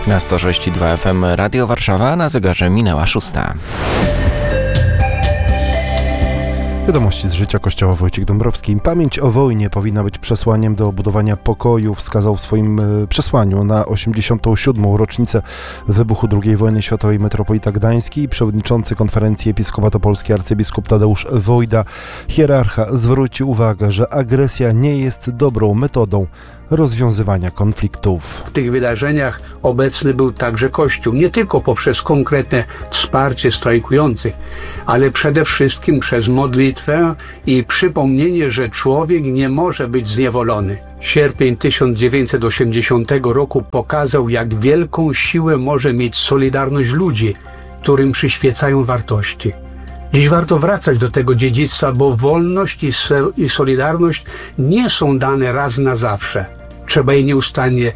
Na 106,2 FM Radio Warszawa, na zegarze minęła 6. Wiadomości z życia Kościoła Wojciech Dąbrowski. Pamięć o wojnie powinna być przesłaniem do budowania pokoju, wskazał w swoim przesłaniu na 87. rocznicę wybuchu II wojny światowej metropolita gdański i przewodniczący Konferencji Episkopatu Polski arcybiskup Tadeusz Wojda. Hierarcha zwrócił uwagę, że agresja nie jest dobrą metodą rozwiązywania konfliktów. W tych wydarzeniach obecny był także Kościół, nie tylko poprzez konkretne wsparcie strajkujących, ale przede wszystkim przez modlitwę i przypomnienie, że człowiek nie może być zniewolony. Sierpień 1980 roku pokazał, jak wielką siłę może mieć solidarność ludzi, którym przyświecają wartości. Dziś warto wracać do tego dziedzictwa, bo wolność i solidarność nie są dane raz na zawsze. Trzeba je nieustannie.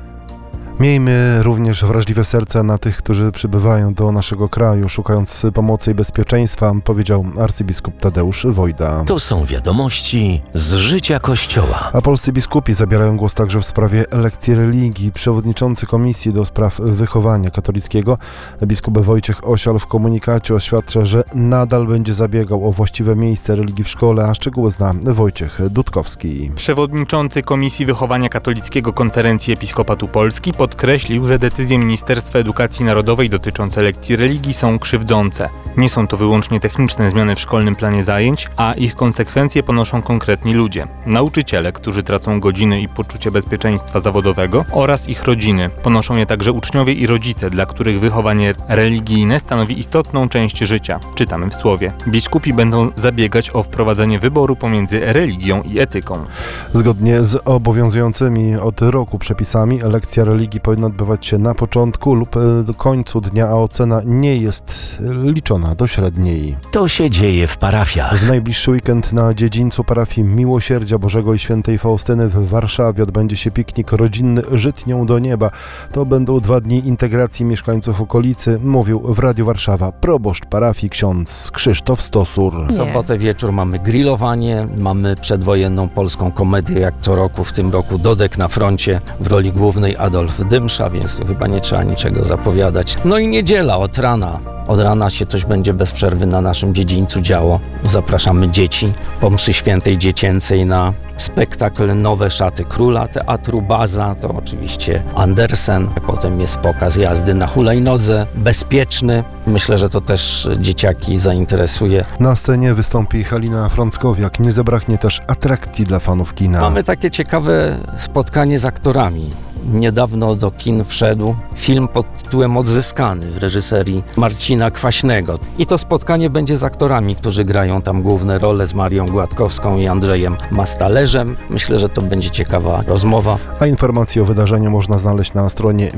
Miejmy również wrażliwe serca na tych, którzy przybywają do naszego kraju, szukając pomocy i bezpieczeństwa, powiedział arcybiskup Tadeusz Wojda. To są wiadomości z życia Kościoła. A polscy biskupi zabierają głos także w sprawie lekcji religii. Przewodniczący Komisji do Spraw Wychowania Katolickiego, biskup Wojciech Osial, w komunikacie oświadcza, że nadal będzie zabiegał o właściwe miejsce religii w szkole, a szczegóły zna Wojciech Dudkowski. Przewodniczący Komisji Wychowania Katolickiego Konferencji Episkopatu Polski podkreślił, że decyzje Ministerstwa Edukacji Narodowej dotyczące lekcji religii są krzywdzące. Nie są to wyłącznie techniczne zmiany w szkolnym planie zajęć, a ich konsekwencje ponoszą konkretni ludzie. Nauczyciele, którzy tracą godziny i poczucie bezpieczeństwa zawodowego, oraz ich rodziny. Ponoszą je także uczniowie i rodzice, dla których wychowanie religijne stanowi istotną część życia. Czytamy w słowie. Biskupi będą zabiegać o wprowadzenie wyboru pomiędzy religią i etyką. Zgodnie z obowiązującymi od roku przepisami lekcja religii powinna odbywać się na początku lub końcu dnia, a ocena nie jest liczona do średniej. To się dzieje w parafiach. W najbliższy weekend na dziedzińcu parafii Miłosierdzia Bożego i Świętej Faustyny w Warszawie odbędzie się piknik rodzinny Żytnią do Nieba. To będą 2 dni integracji mieszkańców okolicy, mówił w Radiu Warszawa proboszcz parafii ksiądz Krzysztof Stosur. W sobotę wieczór mamy grillowanie, mamy przedwojenną polską komedię jak co roku, w tym roku Dodek na froncie, w roli głównej Adolf Dymsza, więc tu chyba nie trzeba niczego zapowiadać. No i niedziela od rana. Od rana się coś będzie bez przerwy na naszym dziedzińcu działo. Zapraszamy dzieci po mszy świętej dziecięcej na spektakl Nowe Szaty Króla Teatru Baza. To oczywiście Andersen. Potem jest pokaz jazdy na hulajnodze, bezpieczny. Myślę, że to też dzieciaki zainteresuje. Na scenie wystąpi Halina Frąckowiak. Nie zabraknie też atrakcji dla fanów kina. Mamy takie ciekawe spotkanie z aktorami. Niedawno do kin wszedł film pod tytułem Odzyskany w reżyserii Marcina Kwaśnego. I to spotkanie będzie z aktorami, którzy grają tam główne role, z Marią Gładkowską i Andrzejem Mastalerzem. Myślę, że to będzie ciekawa rozmowa. A informacje o wydarzeniu można znaleźć na stronie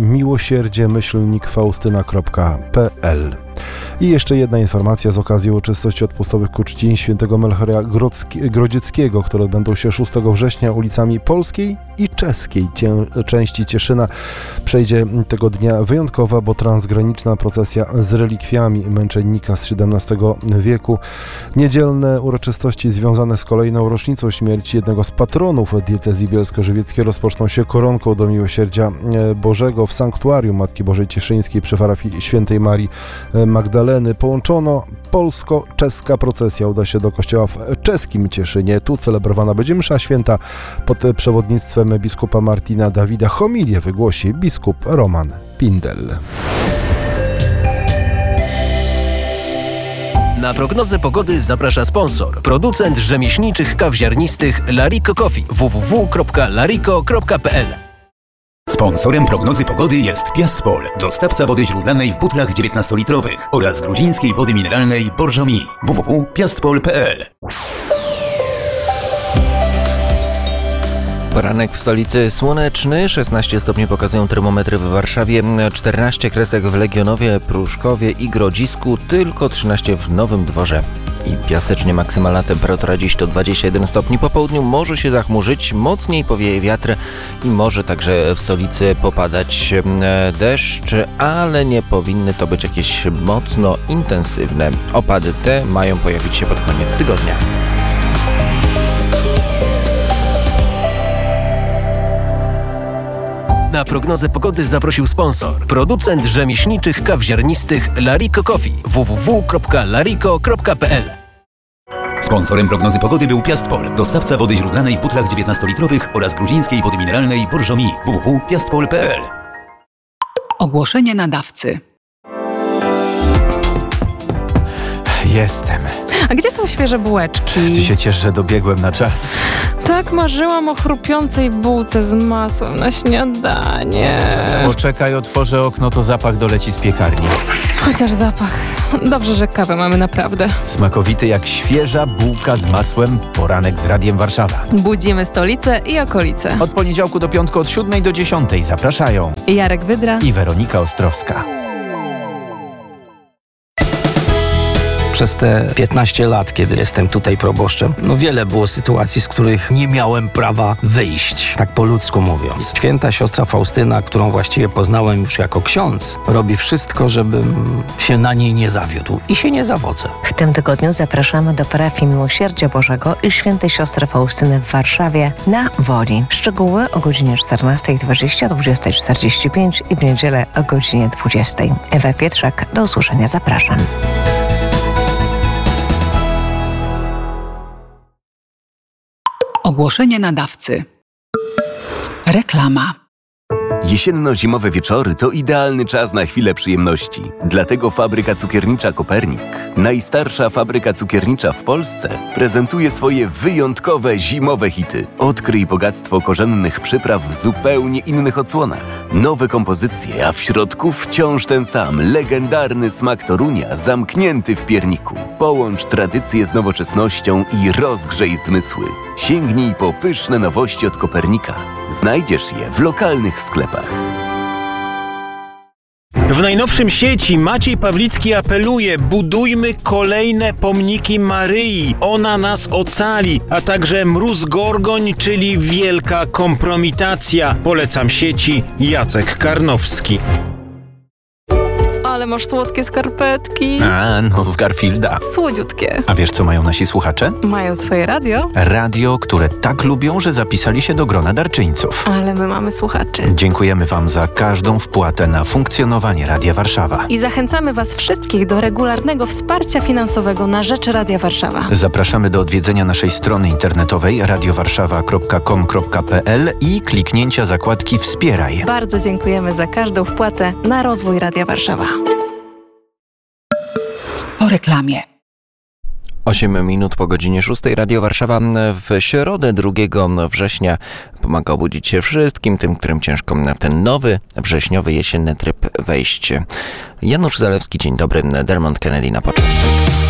miłosierdzie-faustyna.pl. I jeszcze jedna informacja z okazji uroczystości odpustowych ku czci świętego Melchiora Grodzieckiego, które odbędą się 6 września ulicami polskiej i czeskiej części Cieszyna. Przejdzie tego dnia wyjątkowa, bo transgraniczna procesja z relikwiami męczennika z XVII wieku. Niedzielne uroczystości związane z kolejną rocznicą śmierci jednego z patronów diecezji bielsko-żywieckiej rozpoczną się koronką do Miłosierdzia Bożego w sanktuarium Matki Bożej Cieszyńskiej przy parafii Świętej Marii Magdaleny. Połączono polsko-czeska procesja uda się do kościoła w czeskim Cieszynie. Tu celebrowana będzie msza święta pod przewodnictwem biskupa Martina Dawida. Homilię wygłosi biskup Roman Pindel. Na prognozę pogody zaprasza sponsor. Producent rzemieślniczych kaw ziarnistych Lariko Coffee. www.lariko.pl. Sponsorem prognozy pogody jest Piastpol, dostawca wody źródlanej w butlach 19-litrowych oraz gruzińskiej wody mineralnej Borżomi. www.piastpol.pl. Poranek w stolicy słoneczny, 16 stopni pokazują termometry w Warszawie, 14 kresek w Legionowie, Pruszkowie i Grodzisku, tylko 13 w Nowym Dworze. I piasecznie maksymalna temperatura dziś to 21 stopni. Po południu może się zachmurzyć, mocniej powieje wiatr i może także w stolicy popadać deszcz, ale nie powinny to być jakieś mocno intensywne. Opady te mają pojawić się pod koniec tygodnia. Na prognozę pogody zaprosił sponsor. Producent rzemieślniczych kaw ziarnistych Larico Coffee. www.larico.pl. Sponsorem prognozy pogody był Piastpol, dostawca wody źródlanej w butlach 19-litrowych oraz gruzińskiej wody mineralnej Borżomi. www.piastpol.pl. Ogłoszenie nadawcy. Jestem. A gdzie są świeże bułeczki? Ty się ciesz, że dobiegłem na czas. Tak marzyłam o chrupiącej bułce z masłem na śniadanie. Poczekaj, otworzę okno, to zapach doleci z piekarni. Chociaż zapach. Dobrze, że kawę mamy naprawdę. Smakowity jak świeża bułka z masłem. Poranek z Radiem Warszawa. Budzimy stolicę i okolice. Od poniedziałku do piątku od 7 do 10 zapraszają Jarek Wydra i Weronika Ostrowska. Przez te 15 lat, kiedy jestem tutaj proboszczem, wiele było sytuacji, z których nie miałem prawa wyjść, tak po ludzku mówiąc. Święta siostra Faustyna, którą właściwie poznałem już jako ksiądz, robi wszystko, żebym się na niej nie zawiódł i się nie zawodzę. W tym tygodniu zapraszamy do parafii Miłosierdzia Bożego i Świętej Siostry Faustyny w Warszawie na Woli. Szczegóły o godzinie 14:20, 20:45 i w niedzielę o godzinie 20. Ewa Pietrzak, do usłyszenia, zapraszam. Ogłoszenie nadawcy. Reklama. Jesienno-zimowe wieczory to idealny czas na chwilę przyjemności. Dlatego fabryka cukiernicza Kopernik, najstarsza fabryka cukiernicza w Polsce, prezentuje swoje wyjątkowe zimowe hity. Odkryj bogactwo korzennych przypraw w zupełnie innych odsłonach. Nowe kompozycje, a w środku wciąż ten sam, legendarny smak Torunia zamknięty w pierniku. Połącz tradycję z nowoczesnością i rozgrzej zmysły. Sięgnij po pyszne nowości od Kopernika. Znajdziesz je w lokalnych sklepach. W najnowszym sieci Maciej Pawlicki apeluje: budujmy kolejne pomniki Maryi. Ona nas ocali, a także mróz Gorgoń, czyli wielka kompromitacja. Polecam sieci Jacek Karnowski. Ale masz słodkie skarpetki. W Garfielda. Słodziutkie. A wiesz, co mają nasi słuchacze? Mają swoje radio. Radio, które tak lubią, że zapisali się do grona darczyńców. Ale my mamy słuchaczy. Dziękujemy Wam za każdą wpłatę na funkcjonowanie Radia Warszawa. I zachęcamy Was wszystkich do regularnego wsparcia finansowego na rzecz Radia Warszawa. Zapraszamy do odwiedzenia naszej strony internetowej radiowarszawa.com.pl i kliknięcia zakładki Wspieraj. Bardzo dziękujemy za każdą wpłatę na rozwój Radia Warszawa. Po reklamie. 8 minut po godzinie 6. Radio Warszawa w środę 2 września pomaga obudzić się wszystkim tym, którym ciężko w ten nowy, wrześniowy, jesienny tryb wejść. Janusz Zalewski, dzień dobry. Dermot Kennedy na początek.